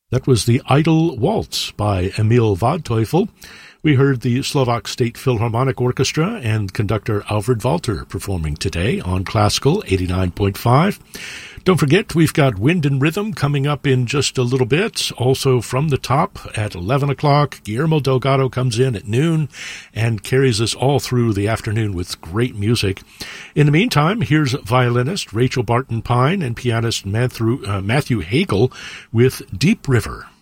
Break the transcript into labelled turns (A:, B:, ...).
A: That was the Idle Waltz by Emil Waldteufel. We heard the Slovak State Philharmonic Orchestra and conductor Alfred Walter performing today on Classical 89.5. Don't forget, we've got Wind and Rhythm coming up in just a little bit. Also from the top at 11 o'clock, Guillermo Delgado comes in at noon and carries us all through the afternoon with great music. In the meantime, here's violinist Rachel Barton Pine and pianist Matthew Hagel with Deep River.